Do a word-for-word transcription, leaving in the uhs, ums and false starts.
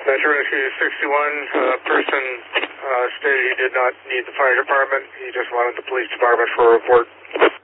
Metro Rescue sixty-one, uh, person uh, stated he did not need the fire department. He just wanted the police department for a report.